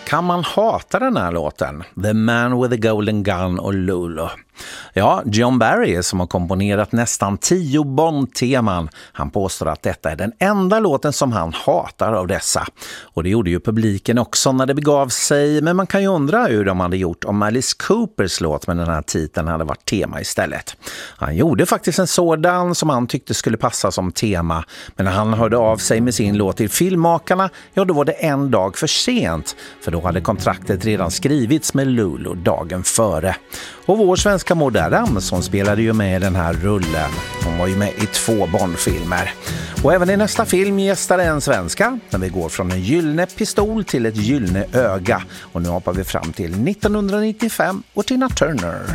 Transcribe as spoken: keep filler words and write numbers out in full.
Kan man hata den här låten? The Man with the Golden Gun och Lulu. Ja, John Barry som har komponerat nästan tio Bond-teman. Han påstår att detta är den enda låten som han hatar av dessa. Och det gjorde ju publiken också när det begav sig. Men man kan ju undra hur de hade gjort om Alice Coopers låt med den här titeln hade varit tema istället. Han gjorde faktiskt en sådan som han tyckte skulle passa som tema. Men när han hörde av sig med sin låt till filmmakarna, ja då var det en dag för sent. För då hade kontraktet redan skrivits med Lulu dagen före. Och vår svenska Modern som spelade ju med i den här rullen. Hon var ju med i två Bondfilmer. Och även i nästa film gästar en svenska. När vi går från en gyllene pistol till ett gyllene öga. Och nu hoppar vi fram till nittonhundranittiofem och Tina Turner.